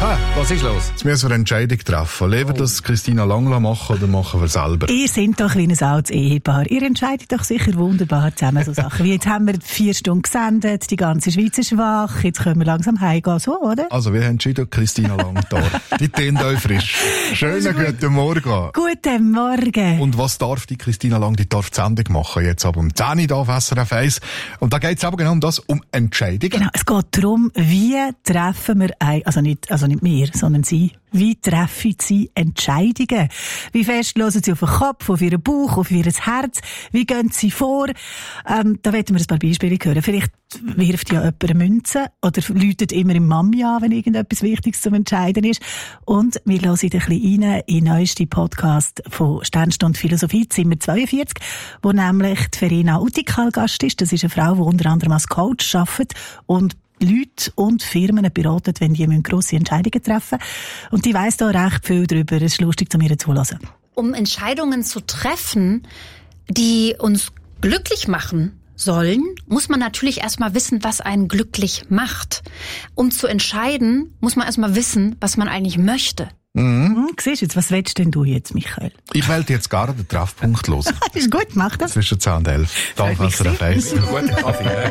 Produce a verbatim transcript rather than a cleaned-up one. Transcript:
Ha, was ist los? Jetzt müssen wir eine Entscheidung treffen. Lieber Oh. das Christina Langla machen oder machen wir selber? Ihr seid doch wie ein altes Ehepaar. Ihr entscheidet doch sicher wunderbar zusammen so Sachen. Wie jetzt haben wir vier Stunden gesendet, die ganze Schweiz ist wach, jetzt können wir langsam heimgehen, so, oder? Also, wir haben entschieden, Christina Langla. Die tönt euch frisch. Schönen guten Morgen. Guten Morgen. Und was darf die Christina Lang? Die darf die Sendung machen, jetzt ab um zehn Uhr hier auf S R F eins. Und da geht es aber genau um das, um Entscheidungen. Genau, es geht darum, wie treffen wir, ein, also nicht, also nicht wir, sondern sie, wie treffen sie Entscheidungen? Wie fest hören sie auf den Kopf, auf ihren Bauch, auf ihr Herz? Wie gehen sie vor? Ähm, da werden wir ein paar Beispiele hören. Vielleicht wirft ja jemand eine Münze oder läutet immer im Mami an, wenn irgendetwas Wichtiges zum Entscheiden ist. Und wir hören ein bisschen rein in den neuesten Podcast von Sternstunde Philosophie, Zimmer zweiundvierzig, wo nämlich die Verena Utikal Gast ist. Das ist eine Frau, die unter anderem als Coach arbeitet und Leute und Firmen beraten, wenn die grosse Entscheidungen treffen. Und die weiss da recht viel darüber. Es ist lustig, zu mir zuzuhören. Um Entscheidungen zu treffen, die uns glücklich machen sollen, muss man natürlich erstmal wissen, was einen glücklich macht. Um zu entscheiden, muss man erstmal wissen, was man eigentlich möchte. Mhm. Hm, siehst du jetzt, was willst denn du jetzt, Michael? Ich wollte jetzt gar den Treffpunkt hören. Das ist gut, mach das. Zwischen zehn und elf. Da auf S R F eins. Guten Kaffee, ja.